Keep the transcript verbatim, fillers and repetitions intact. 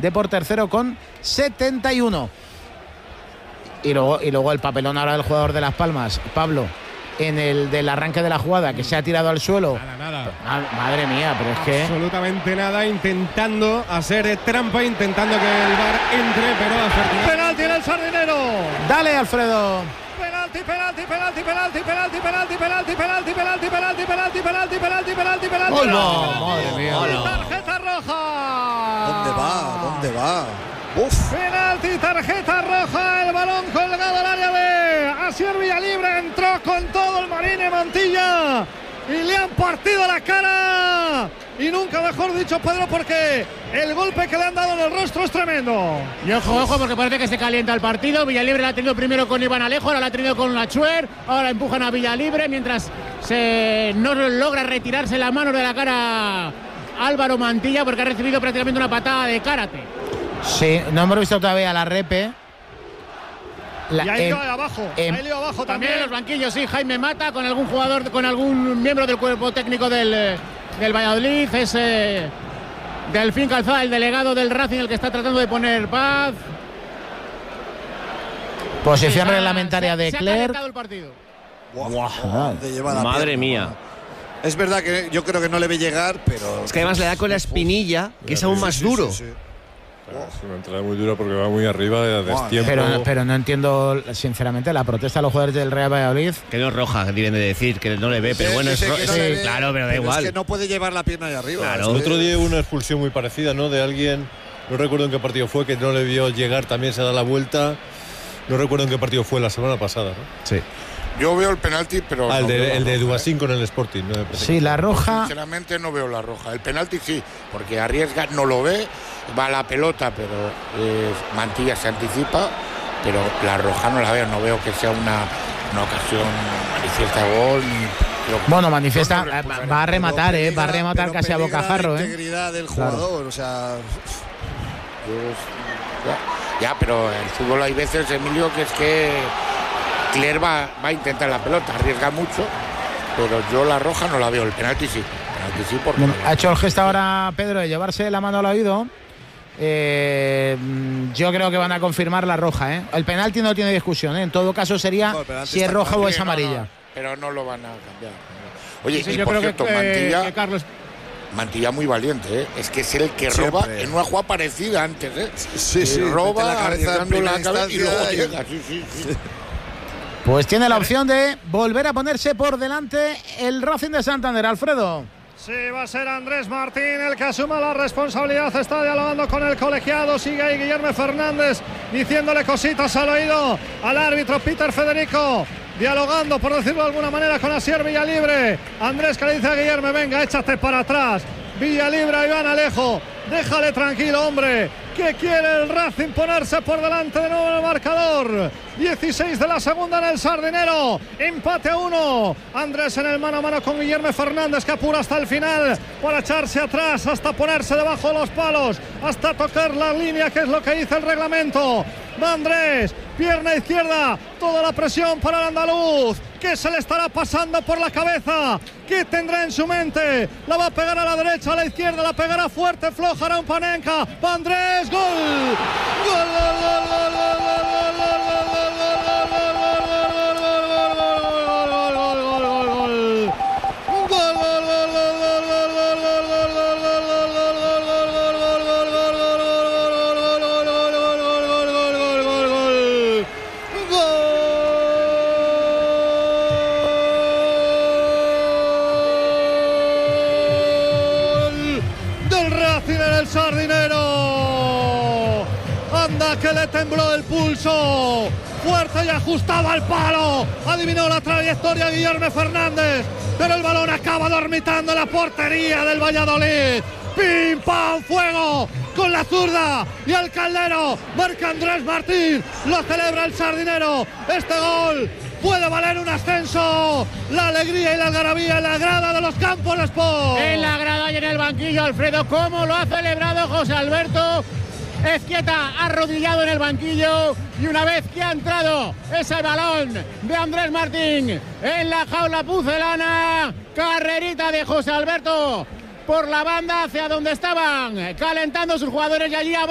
Depor tercero con setenta y uno. Y luego, y luego el papelón ahora del jugador de Las Palmas, Pablo, en el del arranque de la jugada, que se ha tirado al suelo. Nada, nada. Ah, madre mía, pero es que... Absolutamente nada, intentando hacer trampa, intentando que el V A R entre, pero afortunadamente... Penalti en el Sardinero. Dale, Alfredo. Penalti, penalti, penalti, penalti, penalti, penalti, penalti, penalti, penalti, penalti, penalti, penalti, penalti, penalti, penalti. ¡Oh, no! Madre mía. Tarjeta roja. ¿Dónde va? ¿Dónde va? Uf. Penalti, tarjeta roja, el balón colgado al área de Asier Villalibre, entró con todo el Marine Montilla y le han partido la cara. Y nunca mejor dicho, Pedro, porque el golpe que le han dado en el rostro es tremendo. Y ojo, ojo, porque parece que se calienta el partido. Villalibre la ha tenido primero con Iván Alejo, ahora la ha tenido con Lachuer, ahora empujan a Villalibre mientras se no logra retirarse la mano de la cara Álvaro Mantilla, porque ha recibido prácticamente una patada de karate. Sí, no hemos visto todavía la repe. La, y ahí lío abajo, eh, ahí lío abajo también. También en los banquillos, sí, Jaime Mata, con algún jugador, con algún miembro del cuerpo técnico del, del Valladolid. Es eh, Delfín Calzada, el delegado del Racing, el que está tratando de poner paz. Posición Sí, reglamentaria se, de se Clerc. Ha el partido. Wow, te lleva la Madre pierna. mía. Es verdad que yo creo que no le ve llegar, pero... Es que además le da con la espinilla, que es aún más duro. Sí, sí, sí. Es una entrada muy dura porque va muy arriba de destiempo. Pero, pero no entiendo, sinceramente, la protesta de los jugadores del Real Valladolid. Que no es roja, deben de decir, que no le ve, pero Sí, bueno, sí, es, ro- que no es- le ve, claro, pero da pero igual. Es que no puede llevar la pierna ahí arriba. Claro. Es El que- otro día hubo una expulsión muy parecida, ¿no? De alguien, no recuerdo en qué partido fue, que no le vio llegar, también se da la vuelta. No recuerdo en qué partido fue, la semana pasada, ¿no? Sí. Yo veo el penalti, pero Ah, el no veo de, la el de roja, Dubasín con el Sporting, ¿no? Me parece Sí, que- la roja. Sinceramente no veo la roja. El penalti sí, porque arriesga, no lo ve, va a la pelota, pero eh, Mantilla se anticipa, pero la roja no la veo, no veo que sea una, una ocasión manifiesta de gol. Ni, pero, Bueno, manifiesta, no, no, no, va a rematar, pero eh, va a peligra- rematar pero casi a peligra bocajarro, la eh. integridad del Claro. jugador, o sea... Ya, ya, pero el fútbol hay veces, Emilio, que es que Clerc va, va a intentar la pelota, arriesga mucho, pero yo la roja no la veo, el penalti sí. El penalti sí porque Bueno, ha hecho el gesto ahora Pedro de llevarse la mano al oído. Eh, yo creo que van a confirmar la roja, ¿eh? El penalti no tiene discusión, ¿eh? En todo caso sería No, el penalti si es está roja claro. o es Sí, no, amarilla. no, pero no lo van a cambiar. Oye, Sí, y yo por creo cierto, que, que, Mantilla, que Carlos. Mantilla muy valiente, ¿eh? Es que es el que Siempre. roba en una jugada parecida antes, ¿eh? Sí, Que sí, roba mete la cabeza en arriesgando la primera cabeza y luego instancia y- llega. Sí, sí, sí. Pues tiene la opción de volver a ponerse por delante el Racing de Santander, Alfredo. Sí, va a ser Andrés Martín el que asuma la responsabilidad. Está dialogando con el colegiado. Sigue ahí Guillermo Fernández diciéndole cositas al oído al árbitro Peter Federico. Dialogando, por decirlo de alguna manera, con Asier Villalibre. Andrés que le dice a Guillermo, venga, échate para atrás. Villalibre a Iván Alejo. Déjale tranquilo, hombre. Que quiere el Racing ponerse por delante de nuevo en el marcador. dieciséis de la segunda en el Sardinero. Empate a uno. Andrés en el mano a mano con Guillermo Fernández, que apura hasta el final para echarse atrás, hasta ponerse debajo de los palos, hasta tocar la línea, que es lo que dice el reglamento. Va Andrés, pierna izquierda, toda la presión para el andaluz. ¿Qué se le estará pasando por la cabeza? ¿Qué tendrá en su mente? La va a pegar a la derecha, a la izquierda, la pegará fuerte, floja, hará un Panenka. Va Andrés, gol. Gol, gol, gol, gol, gol, gol, gol, Sardinero. Anda que le tembló el pulso. Fuerte y ajustado al palo. Adivinó la trayectoria Guillermo Fernández, pero el balón acaba dormitando en la portería del Valladolid. ¡Pim, pam, fuego! Con la zurda y el Caldero. Marca Andrés Martín. Lo celebra el Sardinero. Este gol puede valer un ascenso. La alegría y la algarabía en la grada de los Campos de Sport. En la grada y en el banquillo, Alfredo, cómo lo ha celebrado José Alberto Ezquieta, arrodillado en el banquillo, y una vez que ha entrado ese balón de Andrés Martín en la jaula pucelana, carrerita de José Alberto por la banda hacia donde estaban calentando sus jugadores, y allí